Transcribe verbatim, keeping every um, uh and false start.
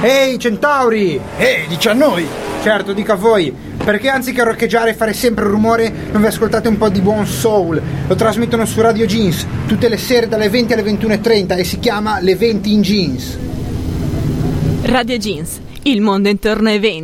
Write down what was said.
Ehi centauri! Ehi, dici a noi! Certo, dica a voi, perché anziché roccheggiare e fare sempre rumore non vi ascoltate un po' di buon soul? Lo trasmettono su Radio Jeans tutte le sere dalle venti alle ventuno e trenta e si chiama Le venti in Jeans. Radio Jeans, il mondo intorno ai venti.